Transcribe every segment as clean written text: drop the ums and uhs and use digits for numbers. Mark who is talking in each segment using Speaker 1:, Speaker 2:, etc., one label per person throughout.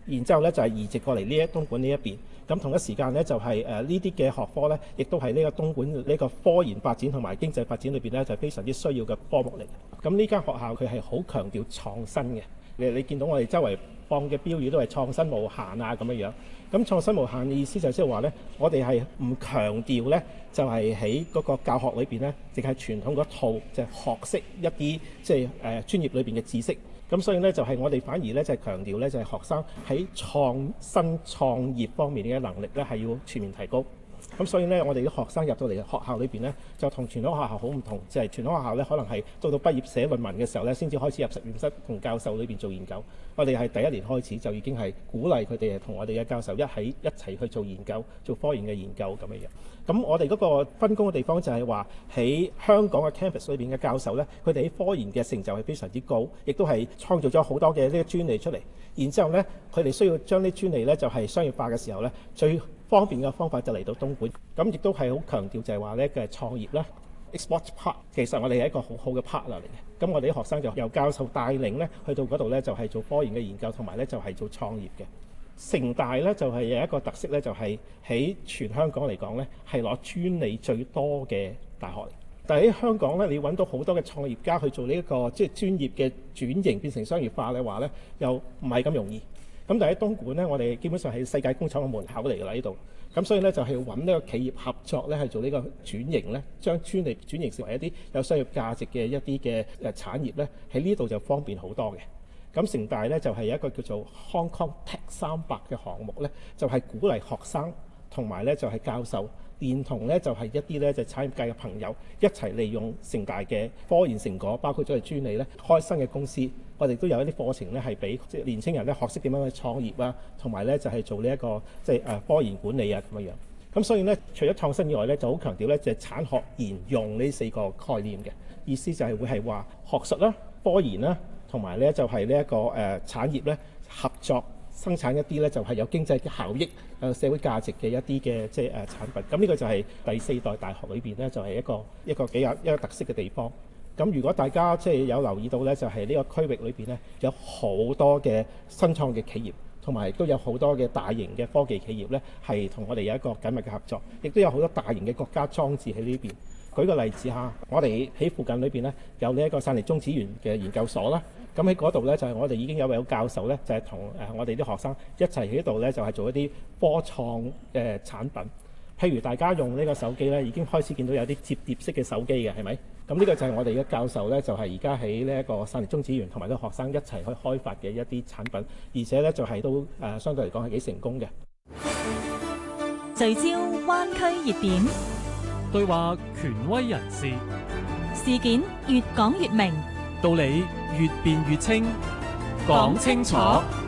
Speaker 1: 然之後咧就係移植過嚟呢東莞呢一邊。咁同一時間咧就係呢啲嘅學科咧，亦都係呢個東莞呢個科研發展同埋經濟發展裏邊咧就係非常之需要嘅科目嚟。咁呢間學校佢係好強調創新嘅。你見到我哋周圍放嘅標語都係創新無限啊咁樣樣。咁創新無限嘅意思就即係話咧，我哋係唔強調咧，就係喺嗰個教學裏邊咧，淨係傳統嗰套就係學識一啲即係專業裏邊嘅知識。咁所以咧就係我哋反而咧就係強調咧就係學生喺創新創業方面嘅能力咧係要全面提高。咁所以咧我哋啲學生入到嚟學校裏邊咧就同傳統學校好唔同，就係傳統學校咧可能係到畢業寫論文嘅時候咧先至開始入實驗室同教授裏邊做研究。我哋係第一年開始就已經係鼓勵佢哋同我哋嘅教授一齊去做研究，做科研嘅研究咁樣樣。咁我哋嗰個分工嘅地方就係話喺香港嘅 campus 裏邊嘅教授咧，佢哋喺科研嘅成就係非常之高，亦都係創造咗好多嘅呢個專利出嚟。然之後咧，佢哋需要將啲專利咧就係商業化嘅時候咧，最方便嘅方法就嚟到東莞。咁亦都係好強調就係話咧嘅創業啦 ，export part 其實我哋係一個好好嘅 partner 嚟嘅。咁我哋啲學生就由教授帶領咧去到嗰度咧就係做科研嘅研究，同埋咧就係做創業嘅。城大咧就係有一個特色咧，就係喺全香港嚟講咧係攞專利最多嘅大學嚟。但係喺香港咧，你揾到好多嘅創業家去做呢一個即係專業嘅轉型變成商業化嘅話咧，又唔係咁容易。咁但係喺東莞咧，我哋基本上係世界工廠嘅門口嚟㗎啦呢度。咁所以咧就係揾呢個企業合作咧，係做呢個轉型咧，將專利轉型成為一啲有商業價值嘅一啲嘅產業咧，喺呢度就方便好多嘅。咁城大咧就係一個叫做 Hong Kong Tech 300嘅項目咧，就係鼓勵學生同埋咧就係教授，連同咧就係一啲咧就產業界嘅朋友一齊利用城大嘅科研成果，包括咗係專利咧，開新嘅公司。我哋都有一啲課程咧係俾即係年青人咧學識點樣去創業啊，同埋咧就係做呢一個即係科研管理啊咁樣樣。咁所以咧，除咗創新以外咧，就好強調咧就係產學研用呢4個概念嘅意思，就係會係話學術啦、科研啦。同埋咧就係呢一個產業咧合作生產一啲咧就係有經濟嘅效益、社會價值嘅一啲嘅即係產品。咁呢個就係第4代大學裏邊咧就係一個幾有一個特色嘅地方。咁如果大家即係有留意到咧，就係呢個區域裏邊咧有好多嘅新創嘅企業，同埋都有好多嘅大型嘅科技企業咧係同我哋有一個緊密嘅合作，亦都有好多大型嘅國家裝置喺呢邊。舉個例子嚇，我哋喺附近裏邊咧有呢一個汕泥中子園嘅研究所啦。咁喺嗰度咧就係我哋已經有位教授咧，就係同我哋啲學生一齊喺度咧，就係做一啲科創嘅產品。譬如大家用呢個手機咧，已經開始見到有啲摺疊式嘅手機嘅，係咪？咁呢個就係我哋嘅教授咧，就係而家喺呢一個汕泥中子園同埋啲學生一齊去開發嘅一啲產品，而且咧就係都相對嚟講係幾成功嘅。
Speaker 2: 聚焦灣區熱點，
Speaker 3: 對話權威人士，
Speaker 2: 事件越講越明，
Speaker 3: 道理越辯越清，講清楚。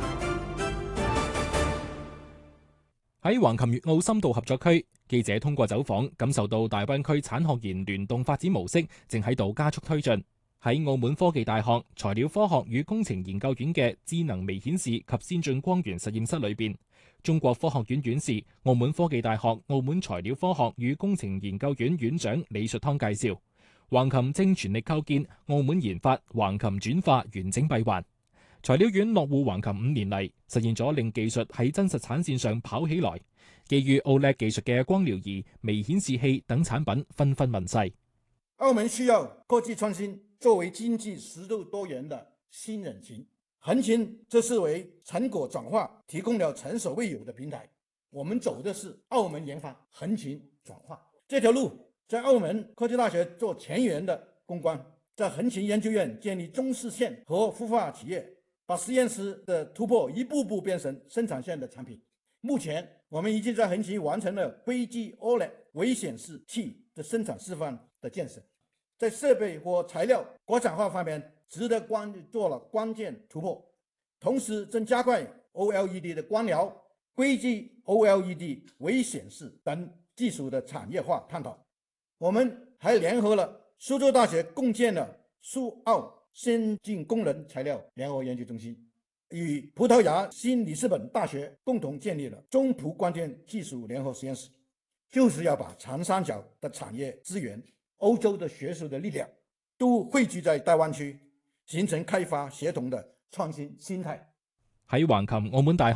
Speaker 3: 喺橫琴粵澳深度合作區，記者通過走訪，感受到大灣區產學研聯動發展模式正喺度加速推進。喺澳門科技大學材料科學與工程研究院嘅智能微顯示及先進光源實驗室裏邊，中國科學院院士、澳門科技大學澳門材料科學與工程研究院院長李術湯介紹，橫琴正全力構建澳門研發橫琴轉化完整閉環。材料院落戶橫琴5年嚟，實現咗令技術喺真實產線上跑起來。基於 OLED 技術嘅光療儀、微顯示器等產品紛紛問世。
Speaker 4: 澳門需要科技創新作為經濟適度多元的新引擎，橫琴則是為成果轉化提供了前所未有的平台。我們走的是澳門研發橫琴轉化這條路，在澳門科技大學做前沿的攻關，在橫琴研究院建立中試線和孵化企業，把實驗室的突破一步步變成生產線的產品。目前我們已經在橫琴完成了硅基 OLED 微顯示器的生產示範的建設，在設備和材料國產化方面值得做了關鍵突破，同時正加快 OLED 的光療、硅基 OLED 微顯示等技術的產業化探討。我們還聯合了蘇州大學共建了蘇澳先進功能材料聯合研究中心，與葡萄牙新里斯本大學共同建立了中葡關鍵技術聯合實驗室，就是要把長三角的產業資源、歐洲的學術的力量都匯聚在大灣區，形成開發協同的創新心態。
Speaker 3: 喺橫琴澳門大學